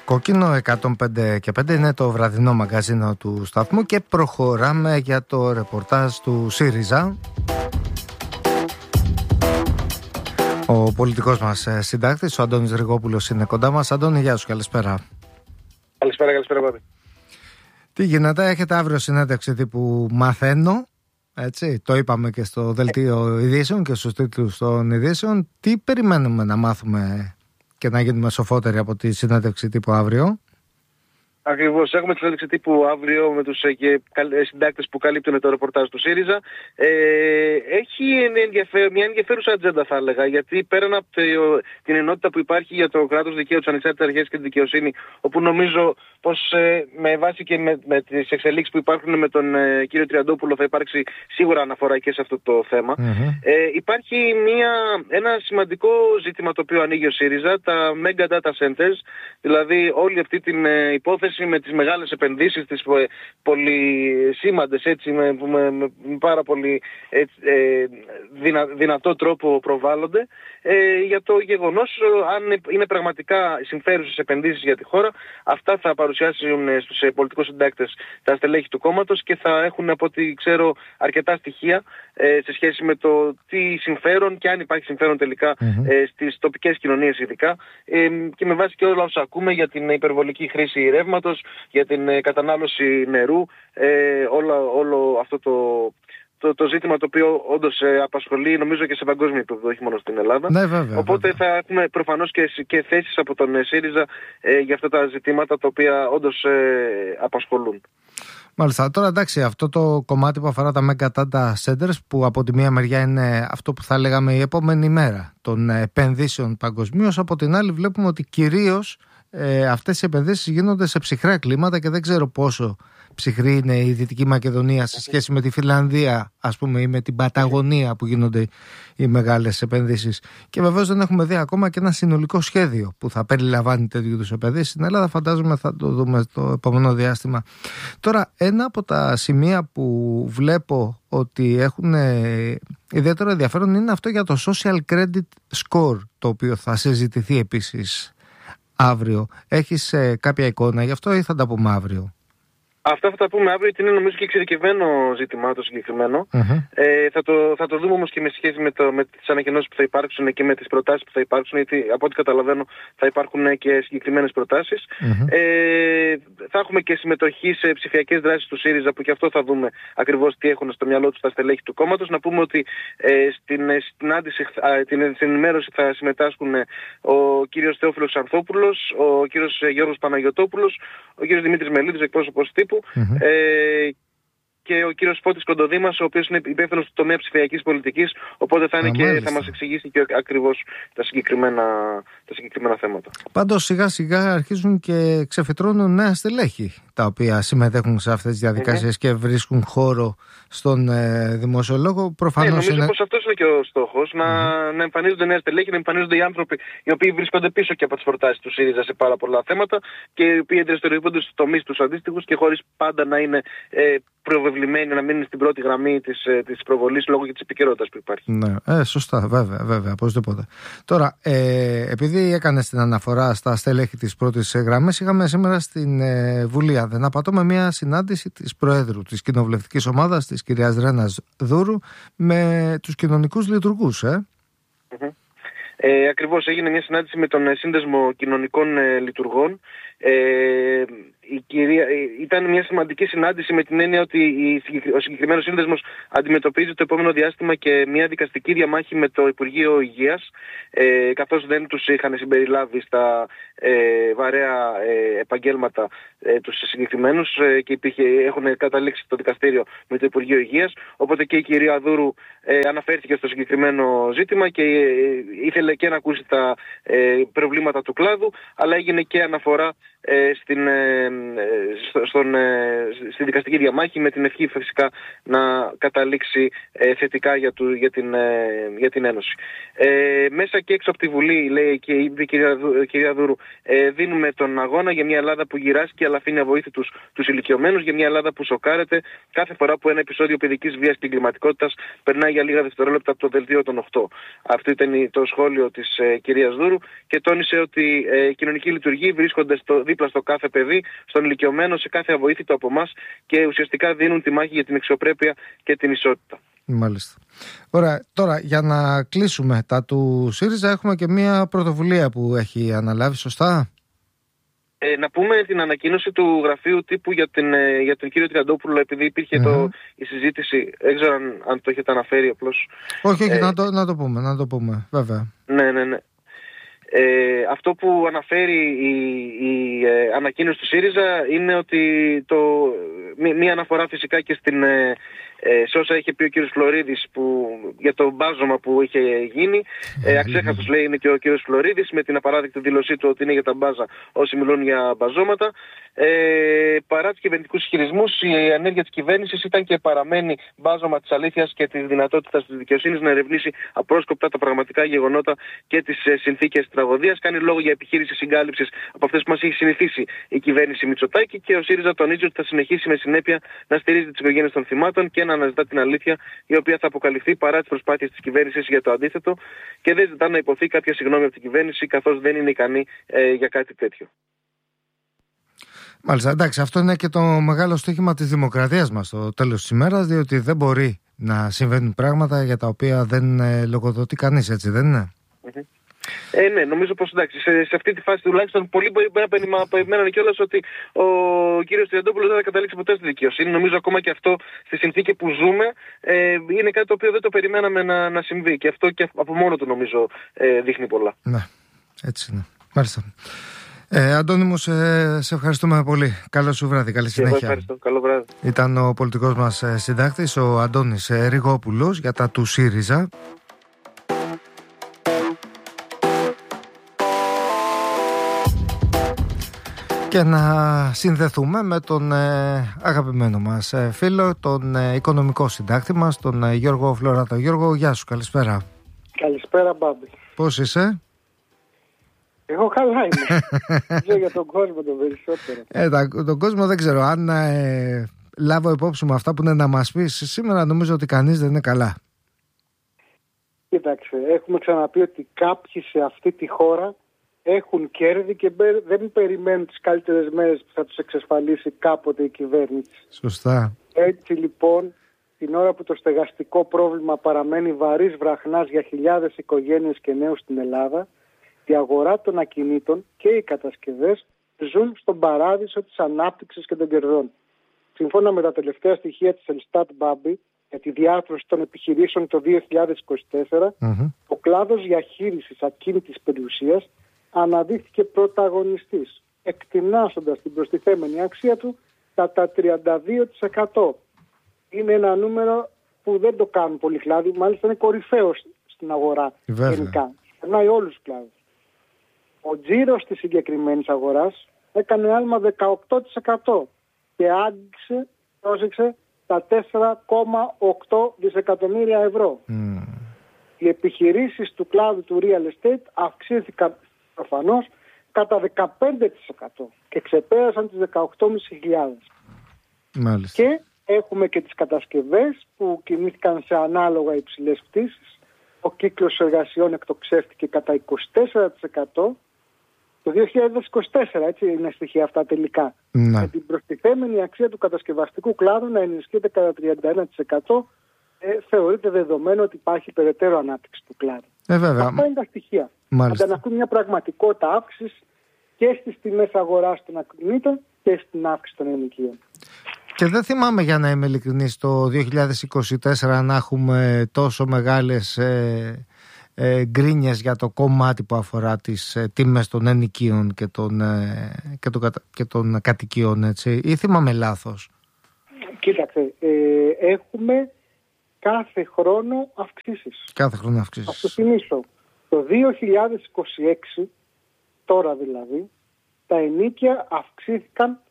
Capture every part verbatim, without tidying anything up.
Κόκκινο εκατόν πέντε και πέντε είναι το βραδινό μαγκαζίνο του σταθμού και προχωράμε για το ρεπορτάζ του ΣΥΡΙΖΑ. Ο πολιτικός μας συντάκτης, ο Αντώνης Γρηγόπουλος, είναι κοντά μας. Αντώνη, γεια σου, καλησπέρα. Καλησπέρα, καλησπέρα Πάπη. Τι γίνεται, έχετε αύριο συνέντευξη τύπου «Μαθαίνω», έτσι, το είπαμε και στο δελτίο ειδήσεων και στους τίτλους των ειδήσεων. Τι περιμένουμε να μάθουμε και να γίνουμε σοφότεροι από τη συνέντευξη τύπου αύριο? Ακριβώς, έχουμε τη συνέντευξη τύπου αύριο με τους ε, συντάκτες που καλύπτουν το ρεπορτάζ του ΣΥΡΙΖΑ. Ε, έχει ενδιαφέ... μια ενδιαφέρουσα ατζέντα, θα έλεγα, γιατί πέραν από το, την ενότητα που υπάρχει για το κράτος δικαίου, τις ανεξάρτητες αρχές και τη δικαιοσύνη, όπου νομίζω πως ε, με βάση και με, με τις εξελίξεις που υπάρχουν με τον ε, κύριο Τριαντόπουλο θα υπάρξει σίγουρα αναφορά και σε αυτό το θέμα. Mm-hmm. Ε, υπάρχει μια, ένα σημαντικό ζήτημα το οποίο ανοίγει ο ΣΥΡΙΖΑ, τα Mega Data Centers, δηλαδή όλη αυτή την ε, υπόθεση με τις μεγάλες επενδύσεις, τις πολυσήμαντες, έτσι, με, με, με πάρα πολύ έτσι, ε, δυνα, δυνατό τρόπο προβάλλονται, ε, για το γεγονός αν είναι πραγματικά συμφέρουσες επενδύσεις για τη χώρα. Αυτά θα παρουσιάσουν στους ε, πολιτικούς συντάκτες τα στελέχη του κόμματος και θα έχουν, από ό,τι ξέρω, αρκετά στοιχεία ε, σε σχέση με το τι συμφέρον και αν υπάρχει συμφέρον τελικά mm-hmm. ε, στις τοπικές κοινωνίες ειδικά, ε, και με βάση και όλα όσα ακούμε για την υπερβολική χρήση ρεύματος, για την ε, κατανάλωση νερού, ε, όλα, όλο αυτό το, το, το ζήτημα το οποίο όντως ε, απασχολεί νομίζω και σε παγκόσμιο επίπεδο, όχι μόνο στην Ελλάδα. Ναι, βέβαια, Οπότε βέβαια. θα έχουμε προφανώς και, και θέσεις από τον ε, ΣΥΡΙΖΑ ε, για αυτά τα ζητήματα τα οποία όντως ε, απασχολούν. Μάλιστα. Τώρα εντάξει, αυτό το κομμάτι που αφορά τα Mega Data Centers, που από τη μία μεριά είναι αυτό που θα λέγαμε η επόμενη μέρα των επενδύσεων παγκοσμίως, από την άλλη βλέπουμε ότι κυρίως ε, αυτές οι επενδύσεις γίνονται σε ψυχρά κλίματα και δεν ξέρω πόσο ψυχρή είναι η Δυτική Μακεδονία σε σχέση με τη Φιλανδία, ας πούμε, ή με την Παταγωνία που γίνονται οι μεγάλες επενδύσεις. Και βεβαίως δεν έχουμε δει ακόμα και ένα συνολικό σχέδιο που θα περιλαμβάνει τέτοιου είδους επενδύσεις. Στην Ελλάδα φαντάζομαι θα το δούμε το επόμενο διάστημα. Τώρα, ένα από τα σημεία που βλέπω ότι έχουν ιδιαίτερο ενδιαφέρον είναι αυτό για το Social Credit Score, το οποίο θα συζητηθεί επίσης αύριο. Έχεις ε, κάποια εικόνα γι' αυτό ή θα τα πούμε αύριο? Αυτά θα τα πούμε αύριο, γιατί είναι νομίζω και εξειδικευμένο ζήτημα το συγκεκριμένο. Mm-hmm. Ε, θα, το, θα το δούμε όμως και με σχέση με, το, με τις ανακοινώσεις που θα υπάρξουν και με τις προτάσεις που θα υπάρξουν, γιατί από ό,τι καταλαβαίνω θα υπάρχουν και συγκεκριμένες προτάσεις. Mm-hmm. Ε, θα έχουμε και συμμετοχή σε ψηφιακές δράσεις του ΣΥΡΙΖΑ, που και αυτό θα δούμε ακριβώς τι έχουν στο μυαλό τους τα στελέχη του κόμματος. Να πούμε ότι ε, στην συνάντηση, την, την ενημέρωση θα συμμετάσχουν ο κύριος Θεόφιλος Ξανθόπουλος, ο κύριος Γιώργος Παναγιωτόπουλος, ο κύριος Δημήτρης Μελίδης, εκπρόσωπος τύπου, Mm-hmm. Ε, και ο κύριος Φώτης Κοντοδήμας, ο οποίος είναι υπεύθυνος του τομέα ψηφιακής πολιτικής, οπότε θα, είναι ah, και, θα μας εξηγήσει και ακριβώς τα συγκεκριμένα, τα συγκεκριμένα θέματα. Πάντως σιγά σιγά αρχίζουν και ξεφυτρώνουν νέα στελέχη, τα οποία συμμετέχουν σε αυτές τις διαδικασίες mm-hmm. και βρίσκουν χώρο στον ε, δημοσιολόγο. Προφανώς ναι, νομίζω είναι... πως αυτός είναι και ο στόχος, mm-hmm. να, να εμφανίζονται νέα στελέχη, να εμφανίζονται οι άνθρωποι οι οποίοι βρίσκονται πίσω και από τις προτάσεις του ΣΥΡΙΖΑ σε πάρα πολλά θέματα και οι οποίοι δραστηριοποιούνται στους τομείς τους αντίστοιχους και χωρίς πάντα να είναι ε, προβεβλημένοι, να μείνουν στην πρώτη γραμμή της, της προβολής λόγω και της επικαιρότητας που υπάρχει. Ναι, ε, σωστά, βέβαια, βέβαια, οπωσδήποτε. Τώρα, ε, επειδή έκανε την αναφορά στα στελέχη της πρώτης γραμμής, είχαμε σήμερα στην ε, Βουλή, αν δεν απατώμε, μια συνάντηση της Προέδρου της Κοινοβουλευτικής Ομάδας, της κυρίας Ρένας Δούρου, με τους κοινωνικούς λειτουργούς, ε. Mm-hmm. Ε, ακριβώς, έγινε μια συνάντηση με τον Σύνδεσμο Κοινωνικών ε, Λειτουργών. Ε, η κυρία, ήταν μια σημαντική συνάντηση με την έννοια ότι η, ο συγκεκριμένος σύνδεσμος αντιμετωπίζει το επόμενο διάστημα και μια δικαστική διαμάχη με το Υπουργείο Υγείας, ε, καθώς δεν τους είχαν συμπεριλάβει στα ε, βαρέα ε, επαγγέλματα ε, τους συγκεκριμένους ε, και υπήρχε, έχουν καταλήξει το δικαστήριο με το Υπουργείο Υγείας. Οπότε και η κυρία Δούρου ε, αναφέρθηκε στο συγκεκριμένο ζήτημα και ε, ήθελε και να ακούσει τα ε, προβλήματα του κλάδου, αλλά έγινε και αναφορά ε, στην, ε, στο, στον, στη δικαστική διαμάχη, με την ευχή φυσικά να καταλήξει ε, θετικά για, του, για, την, ε, για την Ένωση. Ε, μέσα και έξω από τη Βουλή, λέει και η κυρία, κυρία Δούρου, ε, δίνουμε τον αγώνα για μια Ελλάδα που γυράσκει αλλά αφήνει αβοήθητους τους ηλικιωμένους, για μια Ελλάδα που σοκάρεται κάθε φορά που ένα επεισόδιο παιδικής βίας και εγκληματικότητας περνάει για λίγα δευτερόλεπτα από το δελτίο των οκτώ. Αυτό ήταν το σχόλιο της ε, κυρίας Δούρου και τόνισε ότι ε, οι κοινωνικοί λειτουργοί βρίσκονται στο, δίπλα στο κάθε παιδί, στον ηλικιωμένο, σε κάθε αβοήθητο από εμάς και ουσιαστικά δίνουν τη μάχη για την αξιοπρέπεια και την ισότητα. Μάλιστα. Ωραία, τώρα για να κλείσουμε τα του ΣΥΡΙΖΑ, έχουμε και μια πρωτοβουλία που έχει αναλάβει, σωστά? Ε, να πούμε την ανακοίνωση του γραφείου τύπου για, την, ε, για τον κύριο Τριαντόπουλο, επειδή υπήρχε mm-hmm. το, η συζήτηση, δεν ξέρω αν, αν το έχετε αναφέρει απλώς. Όχι, όχι, ε, να, το, να το πούμε, να το πούμε, βέβαια. Ναι, ναι, ναι. Ε, αυτό που αναφέρει η, η ε, ανακοίνωση του ΣΥΡΙΖΑ είναι ότι το, μη, μία αναφορά φυσικά και στην, ε, σε όσα είχε πει ο κύριος Φλωρίδης που, για το μπάζωμα που είχε γίνει. Ε, αξέχαστος λέει είναι και ο κύριος Φλωρίδης, με την απαράδεκτη δήλωσή του ότι είναι για τα μπάζα όσοι μιλούν για μπαζώματα. Ε, παρά τους κυβερνητικούς ισχυρισμούς, η ενέργεια της κυβέρνησης ήταν και παραμένει μπάζωμα της αλήθειας και της δυνατότητας της δικαιοσύνης να ερευνήσει απρόσκοπτα τα πραγματικά γεγονότα και τις συνθήκες της τραγωδίας. Κάνει λόγο για επιχείρηση συγκάλυψης από αυτές που μας έχει συνηθίσει η κυβέρνηση Μητσοτάκη, και ο ΣΥΡΙΖΑ τονίζει ότι θα συνεχίσει με συνέπεια να στηρίζει τις οικογένειες των θυμάτων και να αναζητά την αλήθεια, η οποία θα αποκαλυφθεί παρά τις προσπάθειες της κυβέρνησης για το αντίθετο, και δεν ζητά να υποθεί κάποια συγγνώμη από την κυβέρνηση, καθώς δεν είναι ικανή ε, για κάτι τέτοιο. Μάλιστα, εντάξει, αυτό είναι και το μεγάλο στοίχημα της δημοκρατίας μας στο τέλος της ημέρας, διότι δεν μπορεί να συμβαίνουν πράγματα για τα οποία δεν ε, λογοδοτεί κανείς, έτσι δεν είναι? Mm-hmm. Ε, ναι, νομίζω πως εντάξει, σε, σε αυτή τη φάση τουλάχιστον πολλοί μπορεί να περιμένουν κιόλας ότι ο κύριος Τριαντόπουλος δεν θα καταλήξει ποτέ στη δικαιοσύνη. Νομίζω ακόμα και αυτό στη συνθήκη που ζούμε ε, είναι κάτι το οποίο δεν το περιμέναμε να, να συμβεί, και αυτό και από μόνο του νομίζω ε, δείχνει πολλά. Ναι, έτσι είναι. Μάλιστα. Ε, Αντώνη μου, σε, σε ευχαριστούμε πολύ. Καλό σου βράδυ, καλή συνέχεια. Ευχαριστώ, καλό βράδυ. Ήταν ο πολιτικός μας συντάκτης, ο Αντώνης Ριγόπουλος, για τα του ΣΥΡΙΖΑ. Και να συνδεθούμε με τον ε, αγαπημένο μας ε, φίλο, τον ε, οικονομικό συντάκτη μας, τον ε, Γιώργο Φλωράτα. Γιώργο, γεια σου, καλησπέρα. Καλησπέρα, Μπάμπη. Πώς είσαι? Εγώ καλά είμαι. Ξέρω για τον κόσμο το περισσότερο. Ε, τα, τον κόσμο δεν ξέρω. Αν ε, λάβω υπόψη μου αυτά που είναι να μας πεις, σήμερα νομίζω ότι κανείς δεν είναι καλά. Κοίταξε, έχουμε ξαναπεί ότι κάποιοι σε αυτή τη χώρα έχουν κέρδη και δεν περιμένουν τις καλύτερες μέρες που θα τους εξασφαλίσει κάποτε η κυβέρνηση. Σωστά. Έτσι λοιπόν, την ώρα που το στεγαστικό πρόβλημα παραμένει βαρύς βραχνάς για χιλιάδες οικογένειες και νέους στην Ελλάδα, η αγορά των ακινήτων και οι κατασκευές ζουν στον παράδεισο της ανάπτυξης και των κερδών. Σύμφωνα με τα τελευταία στοιχεία της Ελστάτ, Μπάμπη, για τη διάρθρωση των επιχειρήσεων το δύο χιλιάδες είκοσι τέσσερα, mm-hmm. ο κλάδος διαχείρισης ακίνητης περιουσίας αναδείχθηκε πρωταγωνιστής, εκτινάσοντας την προστιθέμενη αξία του κατά τριάντα δύο τοις εκατό. Είναι ένα νούμερο που δεν το κάνουν πολλοί κλάδοι, μάλιστα είναι κορυφαίος στην αγορά γενικά. Περνάει όλους τους κλάδους. Ο τζίρος της συγκεκριμένης αγοράς έκανε άλμα δεκαοκτώ τοις εκατό και άγγιξε, πρόσεξε, τα τέσσερα κόμμα οκτώ δισεκατομμύρια ευρώ. Mm. Οι επιχειρήσεις του κλάδου του real estate αυξήθηκαν προφανώς κατά δεκαπέντε τοις εκατό και ξεπέρασαν τις δεκαοκτώ χιλιάδες πεντακόσιες. Και έχουμε και τις κατασκευές που κινήθηκαν σε ανάλογα υψηλές πτήσεις. Ο κύκλος εργασιών εκτοξεύτηκε κατά είκοσι τέσσερα τοις εκατό το δύο χιλιάδες είκοσι τέσσερα, έτσι είναι στοιχεία αυτά τελικά. Ναι. Με την προστιθέμενη αξία του κατασκευαστικού κλάδου να ενισχύεται κατά τριάντα ένα τοις εκατό, ε, θεωρείται δεδομένο ότι υπάρχει περαιτέρω ανάπτυξη του κλάδου. Ε, βέβαια. Αυτά είναι τα στοιχεία. Αντανακλούν μια πραγματικότητα αύξησης και στις τιμές αγοράς των ακινήτων και στην αύξηση των ενοικίων. Και δεν θυμάμαι, για να είμαι ειλικρινής, το δύο χιλιάδες είκοσι τέσσερα να έχουμε τόσο μεγάλες ε, ε, γκρίνιες για το κομμάτι που αφορά τις ε, τιμές των ενοικίων και των, ε, και των, και των κατοικιών, έτσι, ή θυμάμαι λάθος? Κοίταξε, ε, έχουμε κάθε χρόνο αυξήσεις. Κάθε χρόνο αυξήσεις. Θα σου θυμίσω, το δύο χιλιάδες είκοσι έξι, τώρα δηλαδή, τα ενοίκια αυξήθηκαν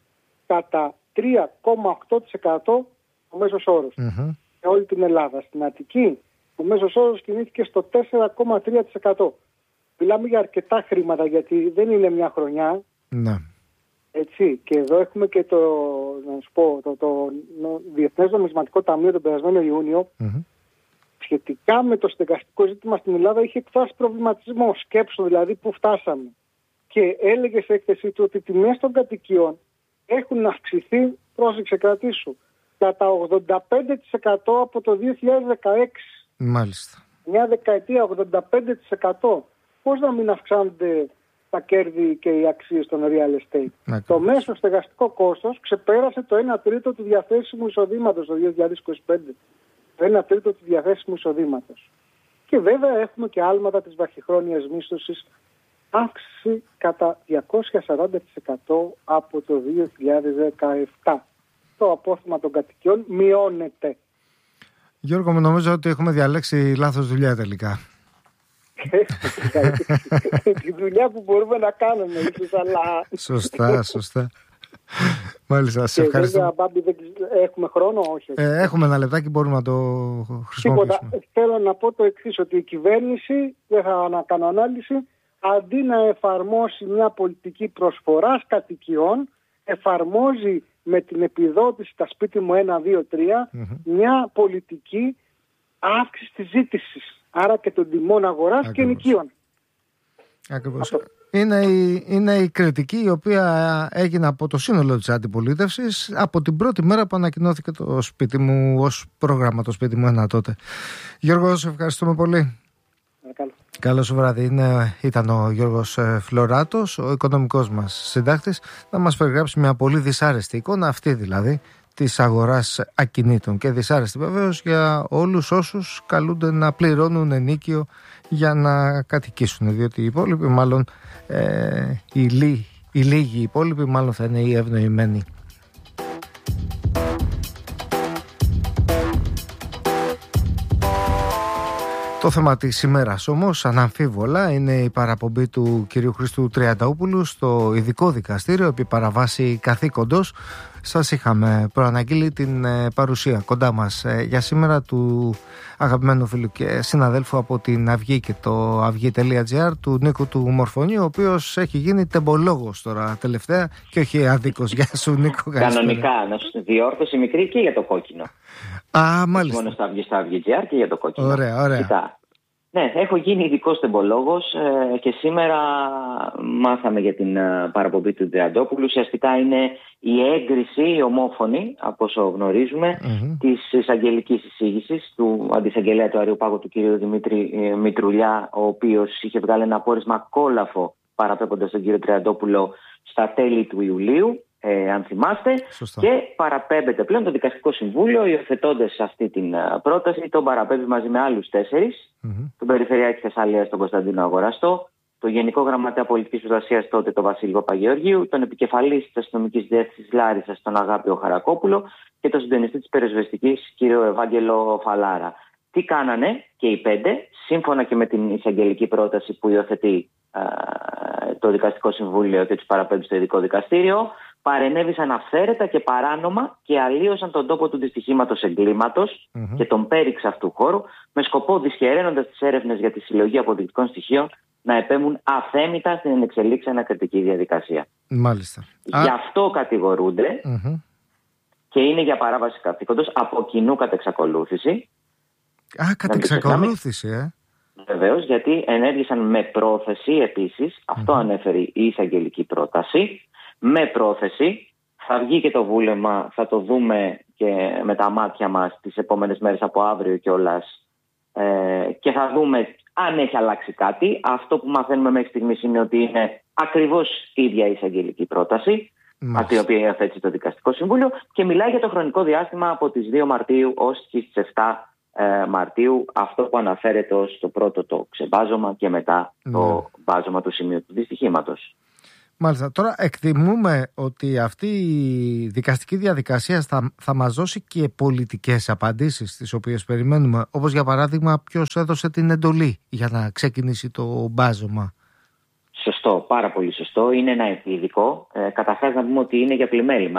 κατά τρία κόμμα οκτώ τοις εκατό ο μέσος όρος Mm-hmm. σε όλη την Ελλάδα. Στην Αττική ο μέσος όρος κινήθηκε στο τέσσερα κόμμα τρία τοις εκατό. Μιλάμε για αρκετά χρήματα, γιατί δεν είναι μια χρονιά. Ναι. Έτσι. Και εδώ έχουμε και το, να σου πω, το, το, το Διεθνές Νομισματικό Ταμείο τον περασμένο Ιούνιο. Mm-hmm. Σχετικά με το στεγαστικό ζήτημα στην Ελλάδα είχε εκφράσει προβληματισμό. Σκέψου δηλαδή που φτάσαμε. Και έλεγε σε έκθεσή του ότι οι τιμές των κατοικιών έχουν αυξηθεί, πρόσεξε κρατήσου, κατά ογδόντα πέντε τοις εκατό από το δύο χιλιάδες δεκαέξι. Μάλιστα. Μια δεκαετία ογδόντα πέντε τοις εκατό. Πώς να μην αυξάνονται τα κέρδη και οι αξίες των real estate. Ακριβώς. Το μέσο στεγαστικό κόστος ξεπέρασε το ένα τρίτο του διαθέσιμου εισοδήματος το δύο χιλιάδες είκοσι πέντε. Το ένα τρίτο του διαθέσιμου εισοδήματος. Και βέβαια έχουμε και άλματα της βραχυχρόνιας μίσθωσης, αύξηση κατά διακόσια σαράντα τοις εκατό από το δύο χιλιάδες δεκαεπτά. Το απόθυμα των κατοικιών μειώνεται. Γιώργο, μου νομίζω ότι έχουμε διαλέξει λάθος δουλειά τελικά. Τη δουλειά που μπορούμε να κάνουμε ίσως, αλλά... Σωστά, σωστά. Μάλιστα, σε ευχαριστώ. Βέβαια, Μπάμπη, δεν... έχουμε χρόνο, όχι. Ε, έχουμε ένα λεπτάκι, μπορούμε να το χρησιμοποιήσουμε. Τίποτα. Θέλω να πω το εξής, ότι η κυβέρνηση, δεν θα κάνω ανάλυση, αντί να εφαρμόσει μια πολιτική προσφοράς κατοικιών, εφαρμόζει με την επιδότηση τα σπίτι μου ένα, δύο, τρία, mm-hmm. μια πολιτική αύξηση της ζήτησης. Άρα και των τιμών αγοράς. Ακριβώς. Και ενοικίων. Ακριβώς. Είναι η, είναι η κριτική η οποία έγινε από το σύνολο της αντιπολίτευσης από την πρώτη μέρα που ανακοινώθηκε το σπίτι μου ως πρόγραμμα, το σπίτι μου ένα τότε. Γιώργο, σε ευχαριστούμε πολύ. Καλό. Καλό σου βράδυ. Είναι, ήταν ο Γιώργος Φλωράτος, ο οικονομικός μας συντάκτης, να μας περιγράψει μια πολύ δυσάρεστη εικόνα, αυτή δηλαδή, της αγοράς ακινήτων, και δυσάρεστη βεβαίως για όλους όσους καλούνται να πληρώνουν ενίκιο για να κατοικήσουν, διότι οι υπόλοιποι μάλλον ε, οι, λί, οι λίγοι υπόλοιποι μάλλον θα είναι οι ευνοημένοι. Το θέμα της ημέρας όμως αναμφίβολα είναι η παραπομπή του κυρίου Χρήστου Τριανταούπουλου στο ειδικό δικαστήριο επί παραβάση καθήκοντος. Σας είχαμε προαναγγείλει την παρουσία κοντά μας για σήμερα του αγαπημένου φίλου και συναδέλφου από την Αυγή και το αυγή τελεία τζι άρ, του Νίκου του Μορφωνίου, ο οποίος έχει γίνει τεμπολόγος τώρα τελευταία και όχι αδίκος. Γεια σου Νίκο. Κανονικά, να σου διόρθωση μικρή και για το κόκκινο. Α, μάλιστα. Μόνο στα αυγή, στα αυγή τζι άρ και για το κόκκινο. Ωραία, ωραία. Κοιτά. Ναι, έχω γίνει ειδικός τεμπολόγος ε, και σήμερα μάθαμε για την ε, παραπομπή του Τριαντόπουλου. Ουσιαστικά είναι η έγκριση, η ομόφωνη, από όσο γνωρίζουμε, mm-hmm. της εισαγγελικής εισήγησης του αντισαγγελέα του Αριοπάγου, του κ. Δημήτρη ε, Μητρουλιά, ο οποίος είχε βγάλει ένα πόρισμα κόλαφο παραπέμποντας τον κ. Τριαντόπουλο στα τέλη του Ιουλίου. Ε, αν θυμάστε, Σωστά. Και παραπέμπεται πλέον το Δικαστικό Συμβούλιο, υιοθετώντας αυτή την uh, πρόταση, τον παραπέμπει μαζί με άλλους τέσσερις, mm-hmm. τον Περιφερειάρχη Θεσσαλίας, τον Κωνσταντίνο Αγοραστό, τον Γενικό Γραμματέα Πολιτικής Προστασίας τότε, τον Βασίλειο Παπαγεωργίου, τον Επικεφαλής της Αστυνομικής Διεύθυνσης Λάρισσας, τον Αγάπιο Χαρακόπουλο, και τον Συντονιστή της Πυροσβεστικής, κ. Ευάγγελο Φαλάρα. Τι κάνανε και οι πέντε, σύμφωνα και με την εισαγγελική πρόταση που υιοθετεί uh, το Δικαστικό Συμβούλιο και τους παραπέμπει στο Ειδικό Δικαστήριο, παρενέβησαν αυθαίρετα και παράνομα και αλλίωσαν τον τόπο του δυστυχήματος εγκλήματος mm-hmm. και τον πέριξ αυτού χώρου, με σκοπό, δυσχεραίνοντας τις έρευνες για τη συλλογή αποδεικτικών στοιχείων, να επέμουν αθέμητα στην ενεξελίξη ανακριτική διαδικασία. Μάλιστα. Γι' αυτό κατηγορούνται mm-hmm. και είναι για παράβαση καθήκοντος από κοινού κατ' εξακολούθηση. Α, κατ' εξακολούθηση, ε. Βεβαίως, γιατί ενέργησαν με πρόθεση επίσης, αυτό mm-hmm. ανέφερε η εισαγγελική πρόταση. Με πρόθεση, θα βγει και το βούλευμα, θα το δούμε και με τα μάτια μας τις επόμενες μέρες από αύριο κιόλας ε, και θα δούμε αν έχει αλλάξει κάτι. Αυτό που μαθαίνουμε μέχρι στιγμής είναι ότι είναι ακριβώς η ίδια η εισαγγελική πρόταση, αυτή η οποία υιοθέτησε το Δικαστικό Συμβούλιο, και μιλάει για το χρονικό διάστημα από τις δύο Μαρτίου ως τις επτά ε, Μαρτίου, αυτό που αναφέρεται ως το πρώτο το ξεμπάζωμα και μετά mm. το μπάζωμα του σημείου του δυστυχήματος. Μάλιστα. Τώρα εκτιμούμε ότι αυτή η δικαστική διαδικασία θα, θα μας δώσει και πολιτικές απαντήσεις τις οποίες περιμένουμε, όπως για παράδειγμα ποιος έδωσε την εντολή για να ξεκινήσει το μπάζωμα. Σωστό, πάρα πολύ σωστό. Είναι ένα ειδικό. Ε, καταρχάς να πούμε ότι είναι για πλημέλημα.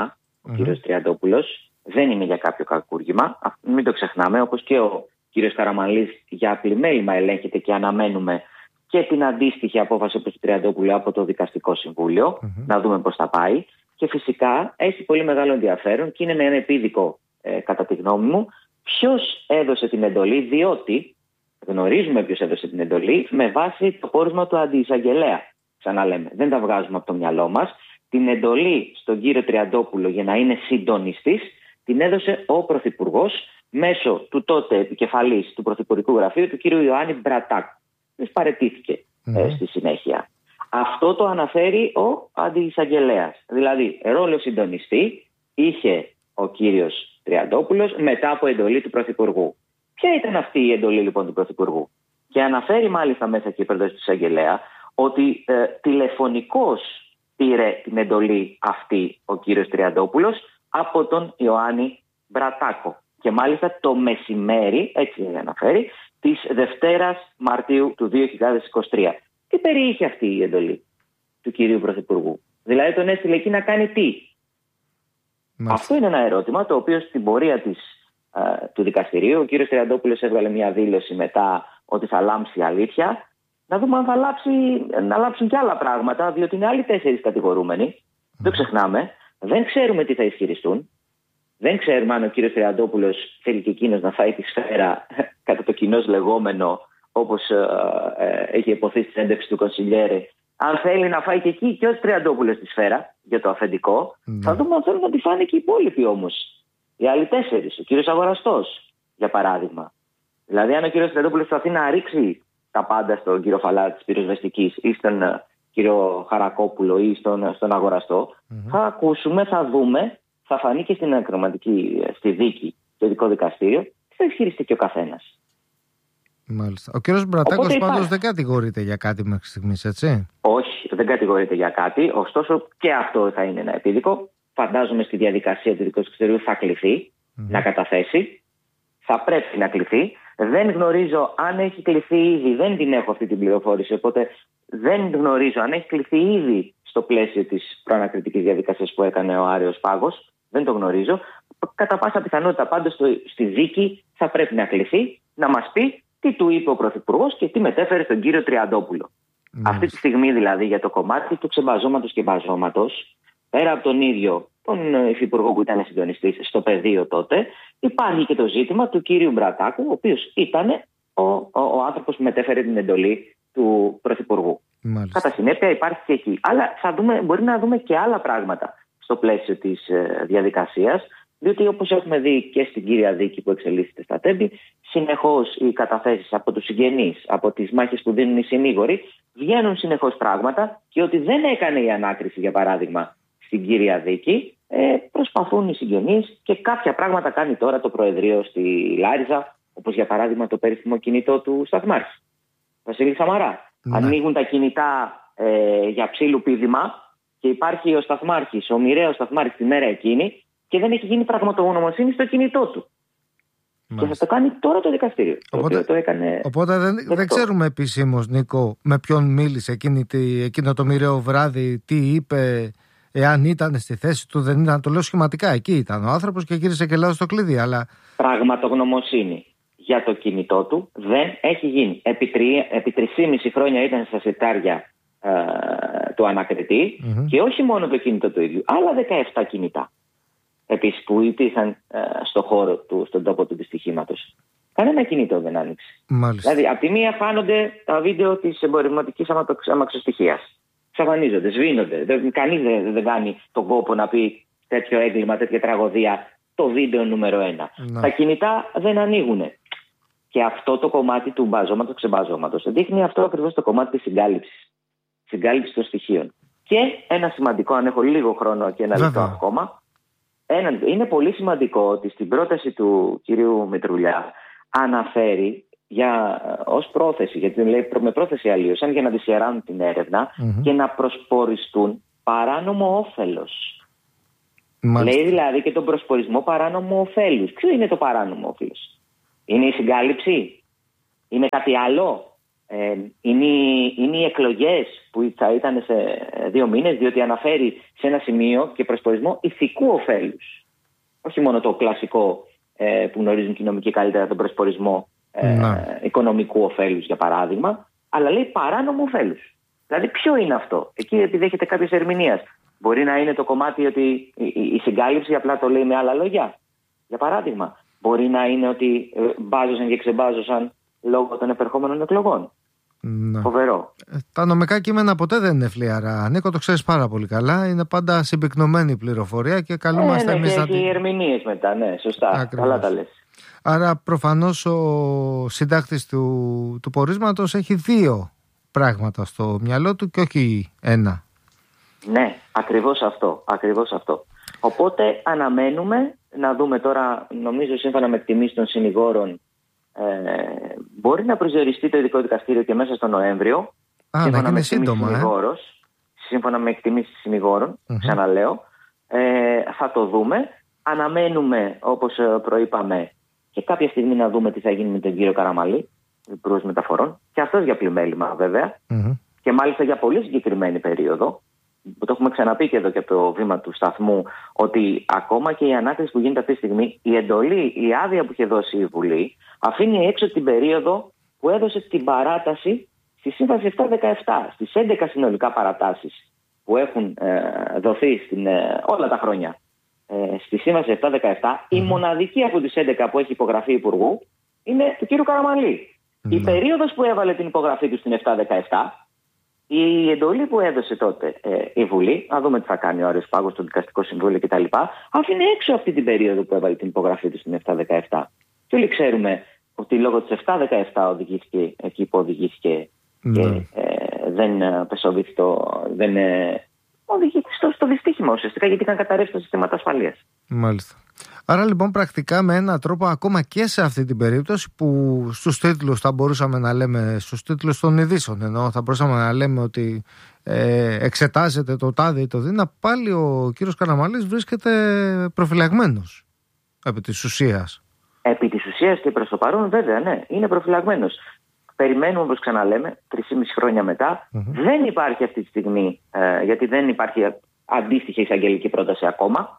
ο mm-hmm. κύριος Τριαντόπουλος. Δεν είναι για κάποιο κακούργημα. Μην το ξεχνάμε, όπως και ο κύριος Καραμανλής για πλημέλημα ελέγχεται και αναμένουμε και την αντίστοιχη απόφαση προς τον Τριαντόπουλο από το Δικαστικό Συμβούλιο. Mm-hmm. Να δούμε πώς θα πάει. Και φυσικά έχει πολύ μεγάλο ενδιαφέρον και είναι ένα επίδικο, ε, κατά τη γνώμη μου, ποιος έδωσε την εντολή, διότι γνωρίζουμε ποιος έδωσε την εντολή με βάση το πόρισμα του αντιεισαγγελέα. Ξαναλέμε, δεν τα βγάζουμε από το μυαλό μας. Την εντολή στον κύριο Τριαντόπουλο για να είναι συντονιστής την έδωσε ο Πρωθυπουργός μέσω του τότε επικεφαλής του Πρωθυπουργικού Γραφείου, του κύριου Ιωάννη Μπρατάκου. Δεν παραιτήθηκε mm-hmm. ε, στη συνέχεια. Αυτό το αναφέρει ο αντιεισαγγελέας. Δηλαδή, ρόλο συντονιστή είχε ο κύριος Τριαντόπουλος μετά από εντολή του Πρωθυπουργού. Ποια ήταν αυτή η εντολή λοιπόν του Πρωθυπουργού? Και αναφέρει μάλιστα μέσα και η πρόταση του εισαγγελέα ότι ε, τηλεφωνικώς πήρε την εντολή αυτή ο κύριος Τριαντόπουλος από τον Ιωάννη Μπρατάκο. Και μάλιστα το μεσημέρι, έτσι αναφέρει, της Δευτέρας Μαρτίου του δύο χιλιάδες είκοσι τρία. Τι περιείχε αυτή η εντολή του κυρίου Πρωθυπουργού? Δηλαδή τον έστειλε εκεί να κάνει τι? Μάλιστα. Αυτό είναι ένα ερώτημα το οποίο στην πορεία της, α, του δικαστηρίου ο κύριος Τριαντόπουλος έβγαλε μια δήλωση μετά ότι θα λάμψει αλήθεια. Να δούμε αν θα λάψει, να λάψουν και άλλα πράγματα, διότι είναι άλλοι τέσσερις κατηγορούμενοι. Mm. Δεν ξεχνάμε. Δεν ξέρουμε τι θα ισχυριστούν. Δεν ξέρουμε αν ο κύριος Τριαντόπουλος θέλει και εκείνος να φάει τη σφαίρα κατά το κοινώς λεγόμενο, όπως ε, ε, έχει υποθεί στη συνέντευξη του Κονσιλιέρε. Αν θέλει να φάει και εκεί και ο Τριαντόπουλος τη σφαίρα για το αφεντικό, mm. θα δούμε αν θέλουν να τη φάνε και οι υπόλοιποι όμως. Οι άλλοι τέσσερις. Ο κύριος Αγοραστός, για παράδειγμα. Δηλαδή, αν ο κύριος Τριαντόπουλος προσπαθεί να ρίξει τα πάντα στον κύριο Φαλάτη της πυροσβεστικής ή στον uh, κύριο Χαρακόπουλο ή στον, στον Αγοραστό, mm-hmm. θα ακούσουμε, θα δούμε, θα φανεί και στην ακροματική, στη δίκη, το ειδικό δικαστήριο, τι θα ισχυριστεί και ο καθένας. Μάλιστα. Ο κύριος Μπρατάκος πάντως υπάρχει... δεν κατηγορείται για κάτι μέχρι στιγμής, έτσι? Όχι, δεν κατηγορείται για κάτι. Ωστόσο και αυτό θα είναι ένα επίδικο. Φαντάζομαι στη διαδικασία του δικαστηρίου θα κληθεί mm-hmm. να καταθέσει. Θα πρέπει να κληθεί. Δεν γνωρίζω αν έχει κληθεί ήδη, δεν την έχω αυτή την πληροφόρηση, οπότε δεν γνωρίζω αν έχει κληθεί ήδη στο πλαίσιο της προανακριτικής διαδικασίας που έκανε ο Άρεος Πάγος. Δεν το γνωρίζω. Κατά πάσα πιθανότητα πάντως στη δίκη θα πρέπει να κληθεί, να μας πει τι του είπε ο Πρωθυπουργός και τι μετέφερε στον κύριο Τριαντόπουλο. Mm. Αυτή τη στιγμή δηλαδή για το κομμάτι του ξεμπαζώματος και μπαζώματος, πέρα από τον ίδιο τον υφυπουργό που ήταν συντονιστής στο πεδίο τότε, υπάρχει και το ζήτημα του κύριου Μπρατάκου, ο οποίος ήταν ο, ο, ο άνθρωπος που μετέφερε την εντολή του Πρωθυπουργού. Μάλιστα. Κατά συνέπεια υπάρχει και εκεί. Αλλά θα δούμε, μπορεί να δούμε και άλλα πράγματα στο πλαίσιο της ε, διαδικασίας, διότι όπως έχουμε δει και στην κύρια δίκη που εξελίσσεται στα Τέμπη, συνεχώς οι καταθέσεις από τους συγγενείς, από τις μάχες που δίνουν οι συνήγοροι, βγαίνουν συνεχώς πράγματα και ότι δεν έκανε η ανάκριση, για παράδειγμα, στην κύρια δίκη, ε, προσπαθούν οι συγγενείς και κάποια πράγματα κάνει τώρα το Προεδρείο στη Λάριζα, όπως για παράδειγμα το περίφημο κινητό του Σταθμάρχη, Βασίλη Σαμαρά. Ναι. Ανοίγουν τα κινητά ε, για ψήλου πήδημα και υπάρχει ο Σταθμάρχης, ο μοιραίος Σταθμάρχης τη μέρα εκείνη και δεν έχει γίνει πραγματογνωμοσύνη στο κινητό του. Μάλιστα. Και θα το κάνει τώρα το δικαστήριο. Οπότε, το, το έκανε... οπότε δεν, δεν ξέρουμε επισήμως, Νίκο, με ποιον μίλησε εκείνη, εκείνο το μοιραίο βράδυ, τι είπε, εάν ήταν στη θέση του, δεν ήταν. Το λέω σχηματικά. Εκεί ήταν ο άνθρωπος και γύρισε και λέω στο κλειδί. Αλλά... πραγματογνωμοσύνη για το κινητό του δεν έχει γίνει. Επί, τρι, επί τρισήμιση χρόνια ήταν στα συρτάρια ε, του ανακριτή mm-hmm. και όχι μόνο το κινητό του ίδιου, άλλα δεκαεπτά κινητά. Επίσης που υπήρχαν ε, στο χώρο του, στον τόπο του δυστυχήματος. Κανένα κινητό δεν άνοιξε. Μάλιστα. Δηλαδή, από τη μία φάνονται τα βίντεο της εμπορευματικής αμαξοστοιχείας. Ξαφανίζονται, σβήνονται. Δεν, κανείς δεν, δεν κάνει τον κόπο να πει τέτοιο έγκλημα, τέτοια τραγωδία, το βίντεο νούμερο ένα. Να. Τα κινητά δεν ανοίγουν. Και αυτό το κομμάτι του μπαζώματος, ξεμπαζώματος, δείχνει αυτό ακριβώς το κομμάτι της συγκάλυψης. Συγκάλυψη των στοιχείων. Και ένα σημαντικό, αν έχω λίγο χρόνο και ένα λεπτό ακόμα. Ένα, είναι πολύ σημαντικό ότι στην πρόταση του κυρίου Μητρουλιά αναφέρει για, ως πρόθεση, γιατί λέει με πρόθεση αλλίωσαν για να δυσχεράνουν την έρευνα mm-hmm. και να προσποριστούν παράνομο όφελος. Μάλιστα. Λέει δηλαδή και τον προσπορισμό παράνομο ωφέλους. Ποιο είναι το παράνομο όφελος? Είναι η συγκάλυψη? Είναι κάτι άλλο? Ε, είναι, είναι οι εκλογές που θα ήταν σε δύο μήνες, διότι αναφέρει σε ένα σημείο και προσπορισμό ηθικού ωφέλους. Όχι μόνο το κλασικό ε, που γνωρίζουν και οι νομικοί καλύτερα, τον προσπορισμό ε, οικονομικού ωφέλους, για παράδειγμα, αλλά λέει παράνομο ωφέλους. Δηλαδή, ποιο είναι αυτό? Εκεί επιδέχεται κάποιες ερμηνείας. Μπορεί να είναι το κομμάτι ότι η, η, η συγκάλυψη απλά το λέει με άλλα λόγια. Για παράδειγμα, μπορεί να είναι ότι μπάζωσαν και ξεμπάζωσαν λόγω των επερχόμενων εκλογών. Ναι. Φοβερό. Τα νομικά κείμενα ποτέ δεν είναι φλιαρά. Νίκο, το ξέρεις πάρα πολύ καλά. Είναι πάντα συμπυκνωμένη η πληροφορία και καλούμαστε ε, ναι, εμείς και να έχει την... ερμηνείες μετά, ναι, σωστά. Ακριβώς. Καλά τα λες. Άρα προφανώς ο συντάκτης του, του πορίσματος έχει δύο πράγματα στο μυαλό του και όχι ένα. Ναι, ακριβώς αυτό, ακριβώς αυτό. Οπότε αναμένουμε να δούμε τώρα, νομίζω σύμφωνα με εκτιμήσεις των συνηγόρων, ε, μπορεί να προσδιοριστεί το ειδικό δικαστήριο και μέσα στο Νοέμβριο. Α, σύμφωνα να με είναι σύντομα, ε. Σύμφωνα με εκτιμήσεις συνηγόρων, mm-hmm. ξαναλέω, ε, θα το δούμε. Αναμένουμε, όπως προείπαμε, και κάποια στιγμή να δούμε τι θα γίνει με τον κύριο Καραμαλή, υπουργός μεταφορών, και αυτός για πλημέλημα βέβαια, mm-hmm. και μάλιστα για πολύ συγκεκριμένη περίοδο. Το έχουμε ξαναπεί και εδώ και από το βήμα του σταθμού, ότι ακόμα και η ανάκριση που γίνεται αυτή τη στιγμή, η εντολή, η άδεια που είχε δώσει η Βουλή, αφήνει έξω την περίοδο που έδωσε την παράταση στη Σύμβαση επτά δεκαεπτά, στις έντεκα συνολικά παρατάσεις που έχουν ε, δοθεί στην, ε, όλα τα χρόνια ε, στη Σύμβαση επτά δεκαεπτά. Mm-hmm. Η μοναδική από τις έντεκα που έχει υπογραφεί υπουργού είναι του κ. Καραμαλή. Mm-hmm. Η περίοδος που έβαλε την υπογραφή του στην επτά δεκαεπτά, η εντολή που έδωσε τότε ε, η Βουλή, να δούμε τι θα κάνει ο Άρης Πάγος, το Δικαστικό Συμβούλιο κτλ., άφηνε έξω αυτή την περίοδο που έβαλε την υπογραφή του στην επτά δεκαεπτά. Και όλοι ξέρουμε ότι λόγω της επτά δεκαεπτά οδηγήθηκε εκεί που οδηγήθηκε mm. και ε, δεν πεσοβήθηκε το. Δεν, ε, οδηγήθηκε στο, στο δυστύχημα ουσιαστικά, γιατί είχαν καταρρεύσει τα συστήματα ασφαλείας. Μάλιστα. Άρα λοιπόν πρακτικά με έναν τρόπο, ακόμα και σε αυτή την περίπτωση που στους τίτλους θα μπορούσαμε να λέμε, στους τίτλους των ειδήσεων ενώ θα μπορούσαμε να λέμε ότι ε, εξετάζεται το τάδε ή το δίνα, πάλι ο κύριος Καραμαλής βρίσκεται προφυλαγμένος επί της ουσίας. Επί της ουσίας και προς το παρόν βέβαια, ναι, είναι προφυλαγμένος. Περιμένουμε, όπως ξαναλέμε, τρεισήμισι χρόνια μετά. Mm-hmm. Δεν υπάρχει αυτή τη στιγμή, ε, γιατί δεν υπάρχει αντίστοιχη εισαγγελική πρόταση ακόμα.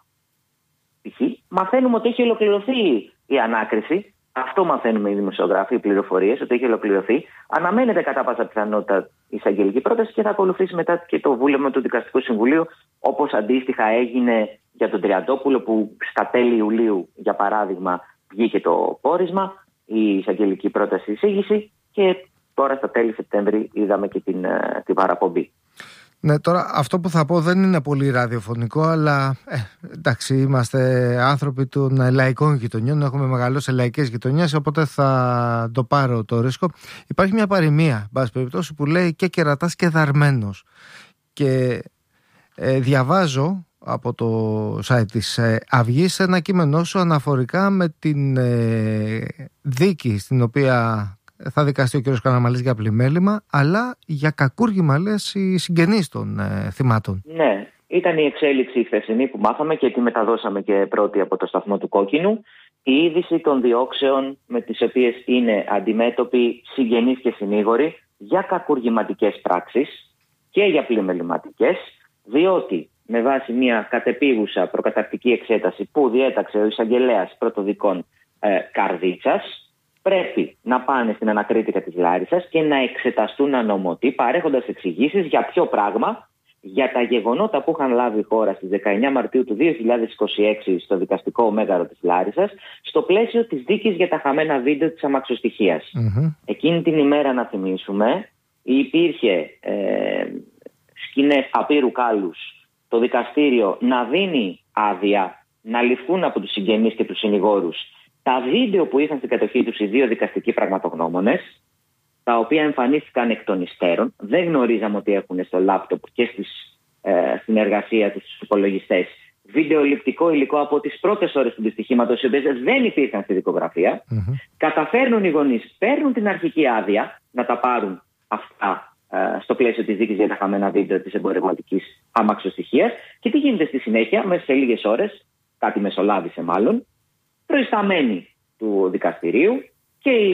Μαθαίνουμε ότι έχει ολοκληρωθεί η ανάκριση. Αυτό μαθαίνουμε οι δημοσιογράφοι, οι πληροφορίες, ότι έχει ολοκληρωθεί. Αναμένεται κατά πάσα πιθανότητα η εισαγγελική πρόταση και θα ακολουθήσει μετά και το βούλευμα του Δικαστικού Συμβουλίου, όπως αντίστοιχα έγινε για τον Τριαντόπουλο, που στα τέλη Ιουλίου, για παράδειγμα, βγήκε το πόρισμα, η εισαγγελική πρόταση εισήγηση, και τώρα στα τέλη Σεπτέμβρη είδαμε και την, την παραπομπή. Ναι, τώρα αυτό που θα πω δεν είναι πολύ ραδιοφωνικό, αλλά ε, εντάξει, είμαστε άνθρωποι των λαϊκών γειτονιών, έχουμε μεγαλώσει σε λαϊκές γειτονιές, οπότε θα το πάρω το ρίσκο. Υπάρχει μια παροιμία, μπας περιπτώσει, που λέει και κερατάς και δαρμένος. Και ε, διαβάζω από το site της ε, Αυγής ένα κείμενό σου αναφορικά με την ε, δίκη στην οποία θα δικαστεί ο κ. Καραμαλής για πλημέλημα, αλλά για κακούργημα, λες, οι συγγενείς των ε, θυμάτων. Ναι, ήταν η εξέλιξη η χθεσινή που μάθαμε και τη μεταδώσαμε και πρώτη από το σταθμό του Κόκκινου. Η είδηση των διώξεων με τις οποίες είναι αντιμέτωποι συγγενείς και συνήγοροι για κακουργηματικές πράξεις και για πλημεληματικές, διότι με βάση μια κατεπίγουσα προκαταρκτική εξέταση που διέταξε ο εισαγγελέας πρωτοδικών ε, Καρδίτσας, πρέπει να πάνε στην ανακρίτικα της Λάρισσας και να εξεταστούν ανωμοτή, παρέχοντας εξηγήσεις για ποιο πράγμα, για τα γεγονότα που είχαν λάβει η χώρα στις δεκαεννιά Μαρτίου του δύο χιλιάδες είκοσι έξι στο δικαστικό μέγαρο της Λάρισσας, στο πλαίσιο της δίκης για τα χαμένα βίντεο της αμαξοστοιχίας. Mm-hmm. Εκείνη την ημέρα, να θυμίσουμε, υπήρχε ε, σκηνές απείρου κάλους, το δικαστήριο να δίνει άδεια να ληφθούν από τους συγγενείς και τους συνηγόρους τα βίντεο που είχαν στην κατοχή τους οι δύο δικαστικοί πραγματογνώμονες, τα οποία εμφανίστηκαν εκ των υστέρων. Δεν γνωρίζαμε ότι έχουν στο λάπτοπ και στις, ε, στην εργασία τους, στους υπολογιστές, βιντεοληπτικό υλικό από τις πρώτες ώρες του δυστυχήματος, οι οποίες δεν υπήρχαν στη δικογραφία. Mm-hmm. Καταφέρνουν οι γονείς, παίρνουν την αρχική άδεια να τα πάρουν αυτά ε, στο πλαίσιο της δίκης για τα χαμένα βίντεο της εμπορευματικής αμαξοστοιχίας. Και τι γίνεται στη συνέχεια, μέσα σε λίγες ώρες, κάτι μεσολάβησε μάλλον, προϊσταμένοι του δικαστηρίου και οι,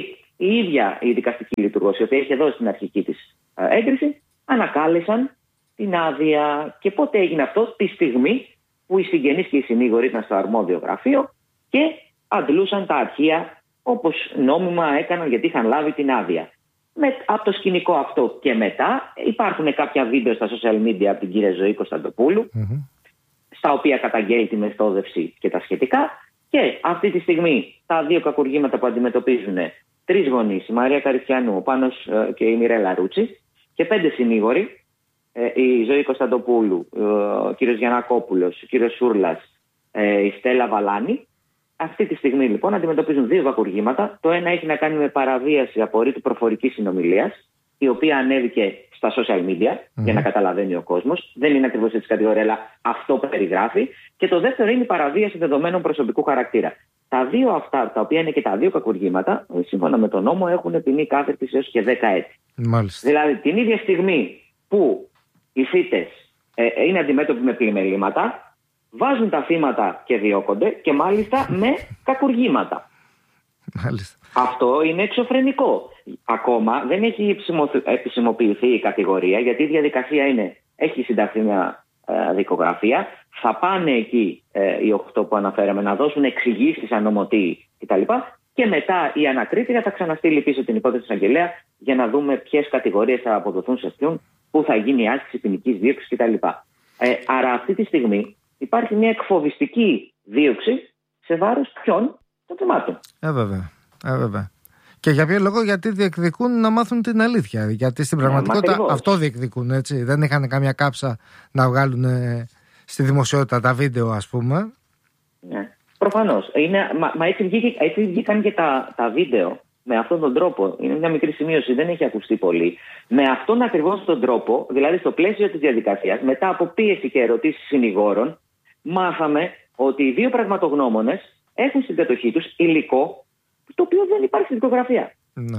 η ίδια η δικαστική λειτουργός, η οποία είχε δώσει την αρχική της έγκριση, ανακάλεσαν την άδεια. Και πότε έγινε αυτό? Τη στιγμή που οι συγγενείς και οι συνήγοροι ήταν στο αρμόδιο γραφείο και αντλούσαν τα αρχεία όπως νόμιμα έκαναν, γιατί είχαν λάβει την άδεια. Με, από το σκηνικό αυτό και μετά υπάρχουν κάποια βίντεο στα social media από την κυρία Ζωή Κωνσταντοπούλου, mm-hmm. στα οποία καταγγέλει τη μεθόδευση και τα σχετικά. Και αυτή τη στιγμή τα δύο κακουργήματα που αντιμετωπίζουν τρεις γονείς, η Μαρία Καριστιανού, ο Πάνος ε, και η Μιρέλα Ρούτσι, και πέντε συνήγοροι, ε, η Ζωή Κωνσταντοπούλου, ε, ο κύριος Γιαννακόπουλος, ο κύριος Σούρλας, ε, η Στέλλα Βαλάνη. Αυτή τη στιγμή λοιπόν αντιμετωπίζουν δύο κακουργήματα. Το ένα έχει να κάνει με παραβίαση απορρίτου προφορικής συνομιλίας, η οποία ανέβηκε στα social media, mm-hmm. για να καταλαβαίνει ο κόσμος. Δεν είναι ακριβώς έτσι κατηγορία, αλλά αυτό περιγράφει. Και το δεύτερο είναι η παραβίαση δεδομένων προσωπικού χαρακτήρα. Τα δύο αυτά, τα οποία είναι και τα δύο κακουργήματα, σύμφωνα με τον νόμο, έχουν ποινή κάθερξης έως και δέκα έτη. Μάλιστα. Δηλαδή, την ίδια στιγμή που οι θύτες ε, είναι αντιμέτωποι με πλημελήματα, βάζουν τα θύματα και διώκονται, και μάλιστα με κακουργήματα. Μάλιστα. Αυτό είναι εξωφρενικό. Ακόμα δεν έχει επισημοποιηθεί η κατηγορία, γιατί η διαδικασία είναι, έχει συνταχθεί μια ε, δικογραφία. Θα πάνε εκεί ε, οι οχτώ που αναφέραμε να δώσουν εξηγήσεις αν νομοτεί κτλ. Και μετά η ανακρίτρια θα ξαναστείλει πίσω την υπόθεση της εισαγγελέα για να δούμε ποιες κατηγορίες θα αποδοθούν σε αυτόν, πού θα γίνει η άσκηση ποινικής δίωξης κτλ. Ε, άρα αυτή τη στιγμή υπάρχει μια εκφοβιστική δίωξη σε βάρος ποιον? Των θυμάτων. Ε, βέβαια. Ε, βέβαια. Και για ποιο λόγο? Γιατί διεκδικούν να μάθουν την αλήθεια. Γιατί στην πραγματικότητα yeah, αυτό διεκδικούν, έτσι. Δεν είχαν καμιά κάψα να βγάλουν ε, στη δημοσιότητα τα βίντεο, ας πούμε. Ναι, προφανώς. Είναι, μα μα έτσι, βγήκε, έτσι βγήκαν και τα, τα βίντεο με αυτόν τον τρόπο. Είναι μια μικρή σημείωση, δεν έχει ακουστεί πολύ. Με αυτόν ακριβώς τον τρόπο, δηλαδή στο πλαίσιο της διαδικασίας, μετά από πίεση και ερωτήσεις συνηγόρων, μάθαμε ότι οι δύο πραγματογνώμονες έχουν στην κατοχή τους υλικό το οποίο δεν υπάρχει στην δικογραφία. Ναι.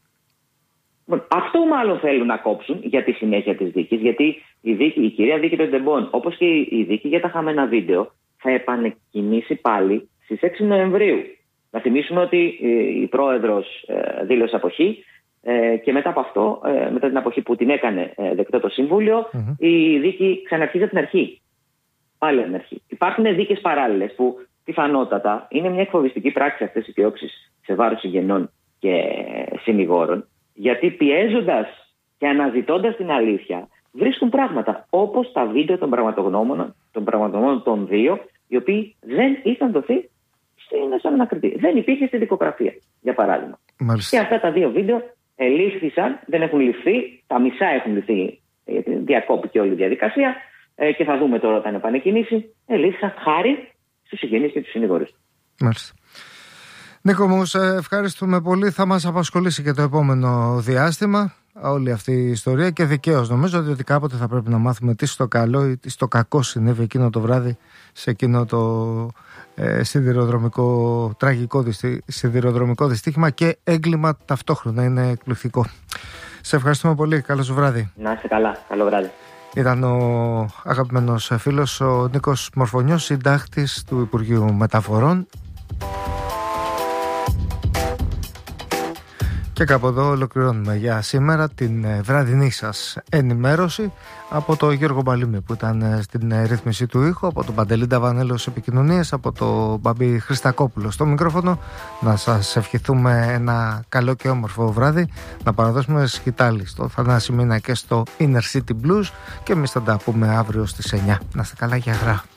Αυτό μάλλον θέλουν να κόψουν για τη συνέχεια της δίκης, γιατί η, δίκη, η κυρία Δίκη των Τεμπών, όπως και η δίκη για τα χαμένα βίντεο, θα επανεκκινήσει πάλι στις έξι Νοεμβρίου. Να θυμίσουμε ότι η πρόεδρος ε, δήλωσε αποχή ε, και μετά από αυτό, ε, μετά την αποχή που την έκανε ε, δεκτό το Συμβούλιο, mm-hmm. η δίκη ξαναρχίζει από την αρχή. Πάλι από την αρχή. Υπάρχουν δίκες παράλληλες που πιθανότατα είναι μια εκφοβιστική πράξη αυτές οι διώξεις σε βάρος συγγενών και συνηγόρων, γιατί πιέζοντας και αναζητώντας την αλήθεια βρίσκουν πράγματα όπως τα βίντεο των πραγματογνώμων των πραγματογνώμων των δύο, οι οποίοι δεν είχαν δοθεί στην ανακριτή. Δεν υπήρχε στη δικογραφία, για παράδειγμα. Μάλιστα. Και αυτά τα δύο βίντεο ελήφθησαν, δεν έχουν ληφθεί, τα μισά έχουν ληφθεί, γιατί διακόπηκε όλη η διαδικασία και θα δούμε τώρα όταν επανεκκινήσει, ελήφθησαν χάρη στους συγγενείς και τους συνηγόρους. Μάλιστα. Νίκο μου, σε ευχαριστούμε πολύ. Θα μας απασχολήσει και το επόμενο διάστημα όλη αυτή η ιστορία, και δικαίως νομίζω, ότι κάποτε θα πρέπει να μάθουμε τι στο καλό ή τι στο κακό συνέβη εκείνο το βράδυ σε εκείνο το ε, σιδηροδρομικό, τραγικό δυστι, σιδηροδρομικό δυστύχημα και έγκλημα ταυτόχρονα. Είναι εκπληκτικό. Σε ευχαριστούμε πολύ. Καλό σου βράδυ. Να είστε καλά. Καλό βράδυ. Ήταν ο αγαπημένος φίλος ο Νίκος Μορφωνιός, συντάκτης του Υπουργείου Μεταφορών. Και κάπου εδώ ολοκληρώνουμε για σήμερα την βραδινή σας ενημέρωση από τον Γιώργο Μπαλίμη που ήταν στην ρύθμιση του ήχου, από τον Παντελή Νταβανέλο στις επικοινωνίες, από τον Μπαμπή Χριστακόπουλο στο μικρόφωνο. Να σας ευχηθούμε ένα καλό και όμορφο βράδυ, να παραδώσουμε σκητάλη στο Θανάση Μίνα και στο Inner City Blues, και εμείς θα τα πούμε αύριο στις εννιά. Να είστε καλά, για χαρά.